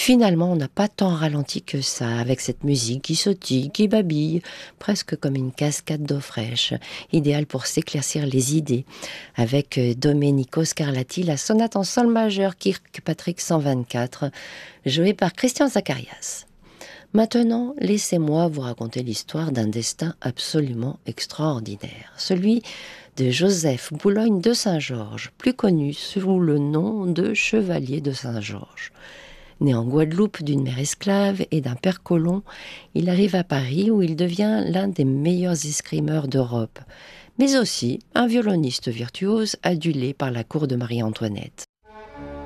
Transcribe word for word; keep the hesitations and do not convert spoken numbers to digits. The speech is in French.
Finalement, on n'a pas tant ralenti que ça, avec cette musique qui sautille, qui babille, presque comme une cascade d'eau fraîche, idéale pour s'éclaircir les idées, avec euh, Domenico Scarlatti, la sonate en sol majeur Kirkpatrick cent vingt-quatre, jouée par Christian Zacharias. Maintenant, laissez-moi vous raconter l'histoire d'un destin absolument extraordinaire, celui de Joseph Boulogne de Saint-Georges, plus connu sous le nom de Chevalier de Saint-Georges. Né en Guadeloupe d'une mère esclave et d'un père colon, il arrive à Paris où il devient l'un des meilleurs escrimeurs d'Europe, mais aussi un violoniste virtuose adulé par la cour de Marie-Antoinette.